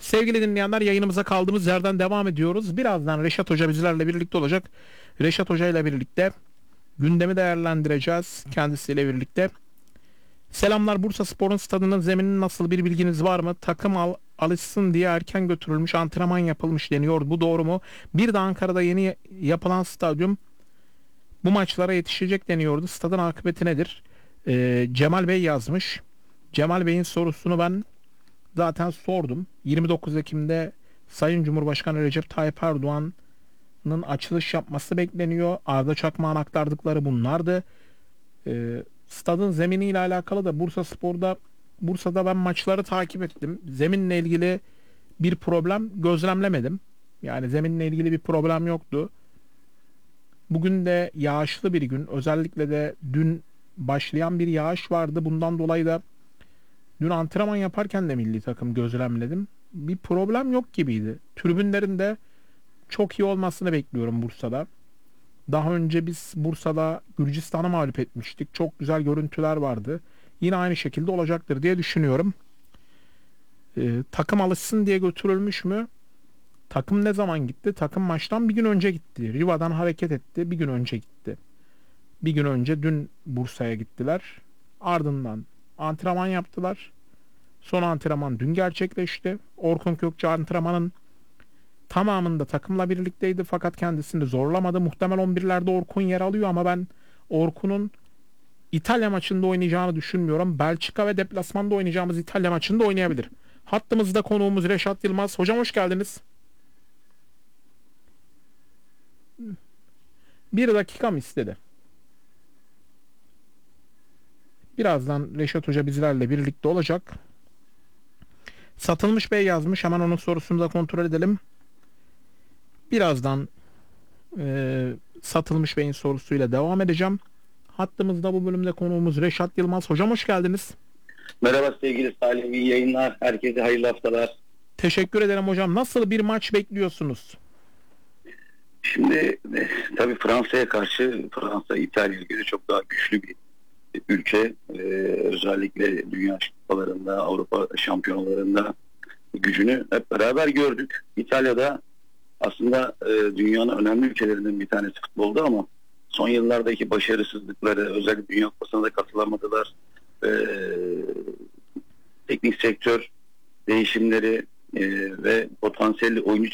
Sevgili dinleyenler, yayınımıza kaldığımız yerden devam ediyoruz. Birazdan Reşat Hoca bizlerle birlikte olacak. Reşat Hoca ile birlikte gündemi değerlendireceğiz kendisiyle birlikte. Selamlar. Bursaspor'un stadının zemininin nasıl, bir bilginiz var mı? Takım alışsın diye erken götürülmüş, antrenman yapılmış deniyor. Bu doğru mu? Bir de Ankara'da yeni yapılan stadyum bu maçlara yetişecek deniyordu. Stadın akıbeti nedir? Cemal Bey yazmış. Cemal Bey'in sorusunu ben zaten sordum. 29 Ekim'de Sayın Cumhurbaşkanı Recep Tayyip Erdoğan'ın açılış yapması bekleniyor. Arda Çakmak'ın aktardıkları bunlardı. Stadın zeminiyle alakalı da Bursa'da ben maçları takip ettim. Zeminle ilgili bir problem gözlemlemedim. Yani zeminle ilgili bir problem yoktu. Bugün de yağışlı bir gün. Özellikle de dün başlayan bir yağış vardı. Bundan dolayı da dün antrenman yaparken de milli takım gözlemledim. Bir problem yok gibiydi. Tribünlerin de çok iyi olmasını bekliyorum Bursa'da. Daha önce biz Bursa'da Gürcistan'ı mağlup etmiştik. Çok güzel görüntüler vardı. Yine aynı şekilde olacaktır diye düşünüyorum. Takım alışsın diye götürülmüş mü? Takım ne zaman gitti? Takım maçtan bir gün önce gitti. Riva'dan hareket etti. Bir gün önce gitti. Bir gün önce dün Bursa'ya gittiler. Ardından antrenman yaptılar. Son antrenman dün gerçekleşti. Orkun Kökçü antrenmanın tamamında takımla birlikteydi fakat kendisini zorlamadı. Muhtemel 11'lerde Orkun yer alıyor ama ben Orkun'un İtalya maçında oynayacağını düşünmüyorum. Belçika ve deplasmanda oynayacağımız İtalya maçında oynayabilir. Hattımızda konuğumuz Reşat Yılmaz. Hocam hoş geldiniz. Bir dakika mı istedi? Birazdan Reşat Hoca bizlerle birlikte olacak. Satılmış Bey yazmış. Hemen onun sorusunu da kontrol edelim. Birazdan Satılmış Bey'in sorusuyla devam edeceğim. Hattımızda bu bölümde konuğumuz Reşat Yılmaz. Hocam hoş geldiniz. Merhaba sevgili Salim, iyi yayınlar. Herkese hayırlı haftalar. Teşekkür ederim hocam. Nasıl bir maç bekliyorsunuz? Şimdi tabii Fransa'ya karşı Fransa İtalya'ya göre çok daha güçlü bir ülke. Özellikle dünya kupalarında, Avrupa şampiyonalarında gücünü hep beraber gördük. İtalya'da aslında dünyanın önemli ülkelerinden bir tanesi futbolda ama son yıllardaki başarısızlıkları, özellikle Dünya Kupası'na da katılamadılar. Teknik sektör değişimleri ve potansiyelli oyuncu